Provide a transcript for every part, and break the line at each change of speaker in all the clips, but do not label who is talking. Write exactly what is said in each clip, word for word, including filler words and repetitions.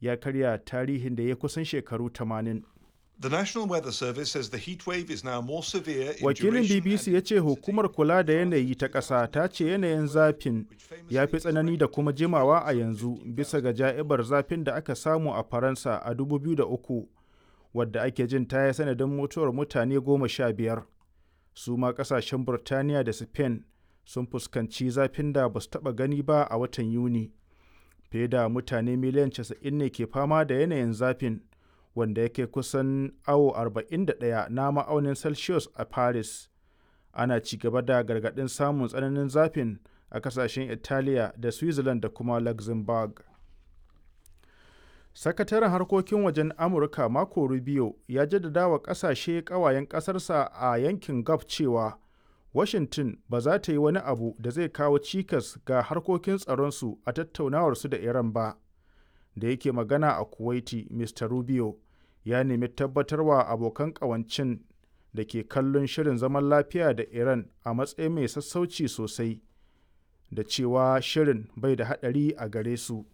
ya karya tarihin da ya kusan shekaru tamanin.
The National Weather Service says the heat wave is now more severe in
Wakilin
duration
B B C ya
and
ce hukumar kula da yanayi ta ƙasa ta ce yanayin zafin ya fi tsanani da kuma jimawa a yanzu bisa ga ja'ibar zafin da aka samu a Faransa a dubu biyu da uku, wadda ake jin ta yi sanadin mutuwar mutane goma sha biyar. Su ma ƙasashen Burtaniya da Spain sun fuskanci zafin da ba su taɓa gani ba a watan Yuni. Fiye da mutane miliyan casa'in ne ke fama da yanayin zafin, wanda yake kusan awo arba'in da ɗaya na ma'aunin Celsius a Paris. Ana ci gaba da gargaɗin samun tsananin zafin a ƙasashen Italiya da Switzerland da kuma Luxembourg. Sakataren harkokin wajen Amurka Marco Rubio ya jaddada wa ƙasashe ƙawayen ƙasarsa a yankin Gulf cewa Washington ba za ta yi wani abu da zai kawo cikas ga harkokin tsaronsu a tattaunawarsu da Iran ba. Da yake magana a Kuwaiti, Mister Rubio ya nemi tabbatarwa abokan ƙawancin da ke kallon shirin zaman lafiya da Iran a matsayin mai sassauci sosai, da cewa shirin bai da haɗari a gare su.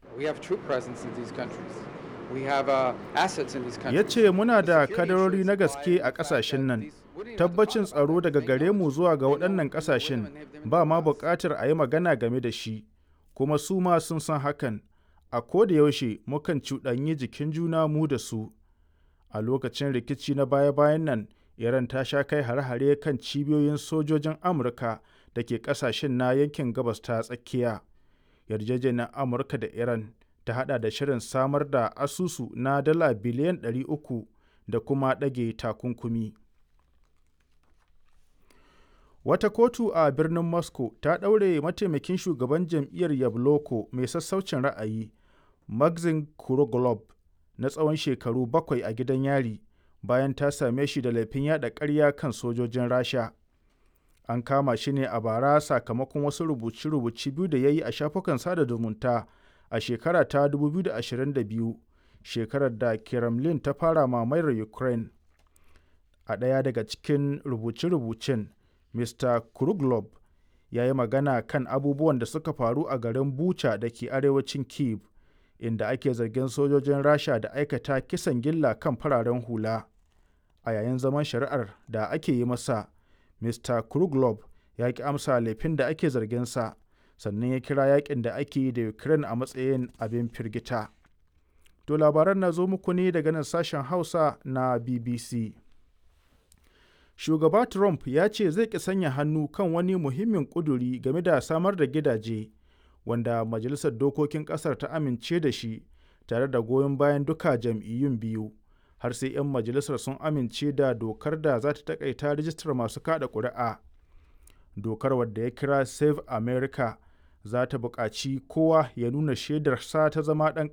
Ya ce muna da kadarori na gaske a ƙasashen nan. Tabbacin tsaro daga gare mu zuwa ga waɗannan ƙasashen ba ma buƙatar a yi magana game da shi, kuma su ma sun san hakan. A koda yaushe mukan cuɗanyi jikin juna mu da su. A lokacin rikici na baya-bayan nan, Iran ta sha kai hare-hare kan cibiyoyin sojojin Amurka da ke ƙasashen na yankin Gabas ta Tsakiya. Yarjejeniyar Amurka da Iran ta haɗa da shirin samar da asusu na dala biliyan ɗari uku da kuma ɗage takunkumi. Wata kotu a birnin Moscow ta ɗaure mataimakin shugaban jam'iyyar Yabloko mai sassaucin ra'ayi, Maxim Kuroglob, na tsawon shekaru bakwai a gidan yari bayan ta same shi da laifin yaɗa ƙarya kan sojojin Rasha. An kama shi ne a bara sakamakon wasu rubuce-rubuce biyu da ya yi a shafukan sada zumunta a shekara ta dubu biyu da ashirin da biyu, shekarar da Kremlin ta fara mamayar Ukraine. A ɗaya daga cikin rubuce-rubucen, Mister Kuroglob ya yi magana kan abubuwan da suka faru a garin Bucha da ke arewacin Kyiv, inda ake zargin sojojin Rasha da aikata kisan gilla kan fararen hula. A yayin zaman shari'ar da ake yi masa, Mister Kuroglob ya ki amsa laifin da ake zarginsa, sannan ya kira yakin da ake yi da Ukraine a matsayin abin firgita. To labaran na zo muku ne daga nan sashen Hausa na B B C. Shugaba Trump ya ce zai ki sanya hannu kan wani muhimmin ƙuduri game da samar da gidaje, wanda Majalisar Dokokin ƙasar ta amince da shi tare da goyon bayan duka jam'iyyun biyu, har sai 'yan majalisar sun amince da dokar da za ta taƙaita rijistar masu kaɗa ƙuri'a. Dokar, wadda ya kira Save America, za ta buƙaci kowa ya nuna shaidarsa ta zama ɗan